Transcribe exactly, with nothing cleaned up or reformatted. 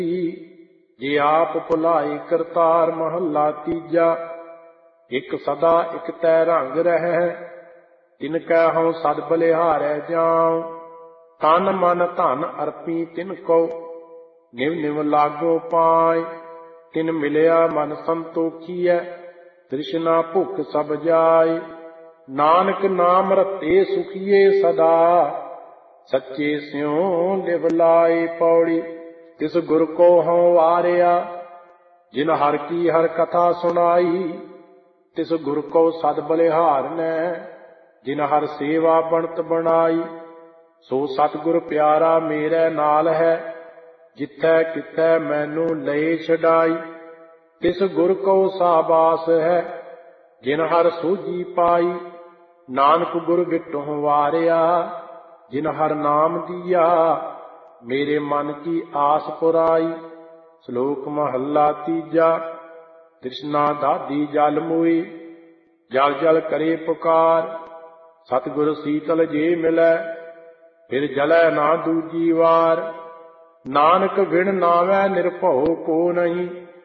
ਜੇ ਆਪ ਭੁਲਾਏ ਕਰਤਾਰ। ਮਹੱਲਾ ਤੀਜਾ। ਇੱਕ ਸਦਾ ਇੱਕ ਤੈ ਰੰਗ ਰਹਿ, ਤਿਨ ਕੈ ਹਉ ਸਦ ਬਲਿਹਾਰੈ ਜਾਉ। ਤਨ ਮਨ ਧਨ ਅਰਪੀ ਤਿਨ ਕਉ, ਨਿਵ ਨਿਵ ਲਾਗੋ ਪਾਇ। ਤਿਨ ਮਿਲਿਆ ਮਨ ਸੰਤੋਖੀਐ, ਤ੍ਰਿਸ਼ਨਾ ਭੁਖ ਸਭ ਜਾਇ। ਨਾਨਕ ਨਾਮ ਰਤੇ ਸੁਖੀਏ ਸਦਾ, ਸੱਚੇ ਸਿਉ ਲਿਵ ਲਾਇ। ਪੌੜੀ। ਤਿਸ ਗੁਰ ਕੋ ਹਉ ਵਾਰਿਆ, ਜਿਨ ਹਰ ਕੀ ਹਰ ਕਥਾ ਸੁਣਾਈ। ਤਿਸ ਗੁਰ ਕੋ ਸਦ ਬਲਿਹਾਰਨੈ, ਜਿਨ ਹਰ ਸੇਵਾ ਬਣਤ ਬਣਾਈ। ਸੋ ਸਤਿਗੁਰ ਪਿਆਰਾ ਮੇਰੇ ਨਾਲ ਹੈ, ਜਿਥੈ ਕਿਥੈ ਮੈਨੂੰ ਲਏ ਛਡਾਈ। ਤਿਸ ਗੁਰ ਕਉ ਸਾਬਾਸ ਹੈ, ਜਿਨ ਹਰ ਸੋਝੀ ਪਾਈ। ਨਾਨਕ ਗੁਰ ਵਿਟਹੁ ਵਾਰਿਆ, ਜਿਨ ਹਰ ਨਾਮ ਦੀਆ। ਮੇਰੇ ਮਨ ਕੀ ਆਸ ਪੁਰਾਈ। ਸ਼ਲੋਕ ਮਹੱਲਾ ਤੀਜਾ। ਤ੍ਰਿਸ਼ਨਾ ਦਾਧੀ ਜਲ ਮੋਈ, ਜਲ ਜਲ ਕਰੇ ਪੁਕਾਰ। ਸਤਿਗੁਰ ਸੀਤਲ ਜੇ ਮਿਲੈ, ਫਿਰ ਜਲੈ ਨਾ ਦੂਜੀ ਵਾਰ। ਨਾਨਕ ਬਿਨ ਨਾਵੈ ਨਿਰਭਉ ਕੋ ਨਹੀਂ,